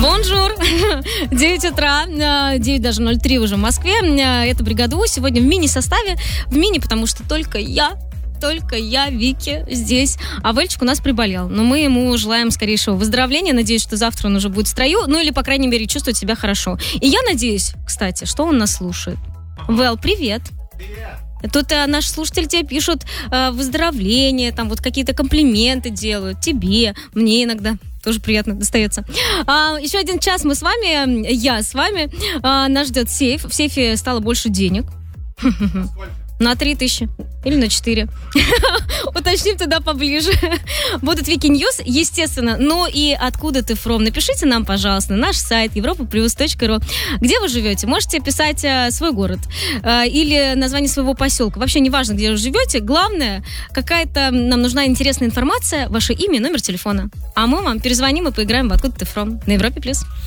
Бонжур! 9 утра, 9 даже 03 уже в Москве. Это «Бригада У». Сегодня в мини-составе. В мини, потому что только я, Вики, здесь. А Вэльчик у нас приболел. Но мы ему желаем скорейшего выздоровления. Надеюсь, что завтра он уже будет в строю. Ну или, по крайней мере, чувствовать себя хорошо. И я надеюсь, кстати, что он нас слушает. Вэл, привет. Привет. Тут наши слушатели тебе пишут выздоровление, там вот какие-то комплименты делают. Тебе, мне иногда. Тоже приятно достается. Еще один час мы с вами, я с вами. Нас ждет сейф. В сейфе стало больше денег. На 3000 или на 4. Уточним туда поближе. Будут Вики Ньюс, естественно. Но и откуда ты from? Напишите нам, пожалуйста, на наш сайт europaplus.ru. Где вы живете? Можете писать свой город или название своего поселка. Вообще не важно, где вы живете. Главное, какая-то нам нужна интересная информация, ваше имя и номер телефона. А мы вам перезвоним и поиграем в «Откуда ты from» на Европе+.